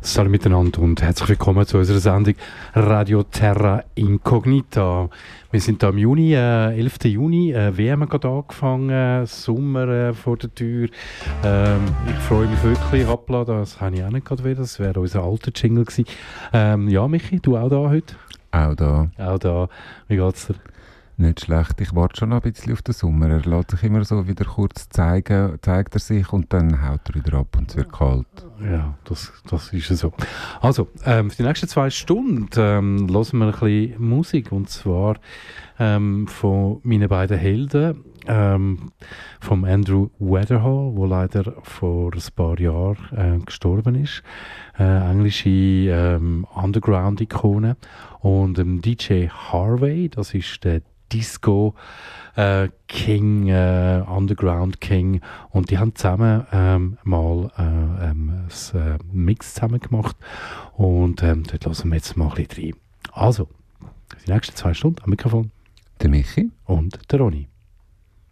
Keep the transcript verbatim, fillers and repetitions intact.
Hallo miteinander und herzlich willkommen zu unserer Sendung Radio Terra Incognita. Wir sind hier im Juni, äh, elften Juni, äh, W M hat gerade angefangen, Sommer äh, vor der Tür. Ähm, ich freue mich wirklich, Rappla, das habe ich auch nicht gerade wieder, das wäre unser alter Jingle gewesen. Ähm, ja, Michi, du auch da heute? Auch da. Auch da. Wie geht's dir? Nicht schlecht. Ich warte schon noch ein bisschen auf den Sommer. Er lässt sich immer so wieder kurz zeigen, zeigt er sich und dann haut er wieder ab und es wird kalt. Ja, das, das ist so. Also, ähm, für die nächsten zwei Stunden ähm, hören wir ein bisschen Musik und zwar ähm, von meinen beiden Helden, ähm, vom Andrew Weatherall, der leider vor ein paar Jahren äh, gestorben ist. Äh, englische ähm, Underground-Ikone. Und ähm, D J Harvey, das ist der Disco äh, King, äh, Underground King, und die haben zusammen ähm, mal äh, ähm, ein äh, Mix zusammen gemacht und ähm, dort hören wir jetzt mal ein bisschen rein. Also, die nächsten zwei Stunden am Mikrofon Der Michi und der Ronny.